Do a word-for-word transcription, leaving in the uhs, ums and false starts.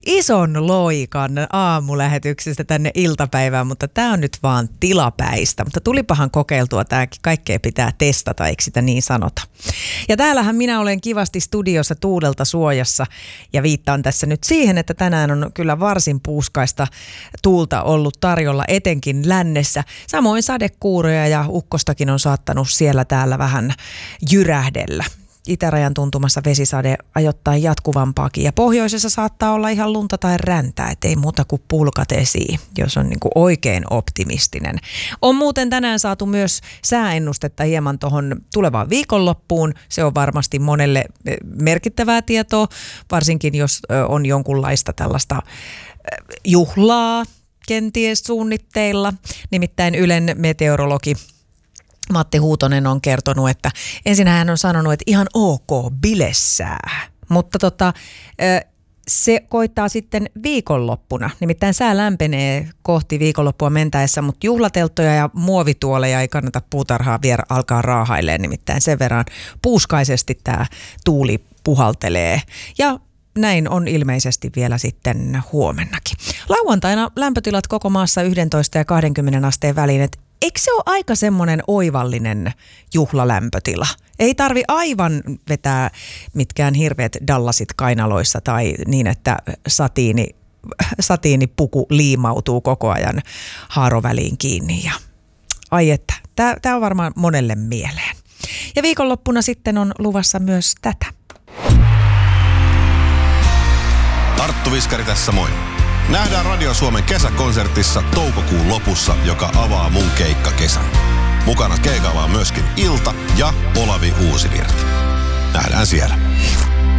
ison loikan aamulähetyksestä tänne iltapäivään, mutta tämä on nyt vaan tilapäistä. Mutta tulipahan kokeiltua, tämä kaikkea pitää testata, eikö sitä niin sanota. Ja täällähän minä olen kivasti studiossa tuulelta suojassa ja viittaan tässä nyt siihen, että tänään on kyllä varsin puuskaista tuulta ollut tarjolla etenkin lännessä. Samoin sadekuuroja ja ukkostakin on saattanut siellä täällä vähän jyrähdellä. Itärajan tuntumassa vesisade ajoittain jatkuvampaakin ja pohjoisessa saattaa olla ihan lunta tai räntää, ettei muuta kuin pulkat esiin, jos on niin kuin oikein optimistinen. On muuten tänään saatu myös sääennustetta hieman tuohon tulevaan viikonloppuun. Se on varmasti monelle merkittävää tietoa, varsinkin jos on jonkunlaista tällaista juhlaa kenties suunnitteilla. Nimittäin Ylen meteorologi Matti Huutonen on kertonut, että ensin hän on sanonut, että ihan ok, bilessää, mutta tota, se koittaa sitten viikonloppuna. Nimittäin sää lämpenee kohti viikonloppua mentäessä, mutta juhlatelttoja ja muovituoleja ei kannata puutarhaa vielä alkaa raahailemaan. Nimittäin sen verran puuskaisesti tämä tuuli puhaltelee ja näin on ilmeisesti vielä sitten huomennakin. Lauantaina lämpötilat koko maassa yksitoista ja kaksikymmentä asteen väliin, että eikö se ole aika semmoinen oivallinen juhlalämpötila? Ei tarvi aivan vetää mitkään hirveät dallasit kainaloissa tai niin, että satiini, satiinipuku liimautuu koko ajan haaroväliin kiinni. Ja, ai että, tämä on varmaan monelle mieleen. Ja viikonloppuna sitten on luvassa myös tätä. Arttu Viskari tässä moi. Nähdään Radio Suomen kesäkonsertissa toukokuun lopussa, joka avaa mun keikkakesän. Mukana keikalla on myöskin Ilta ja Olavi Uusivirta. Nähdään siellä.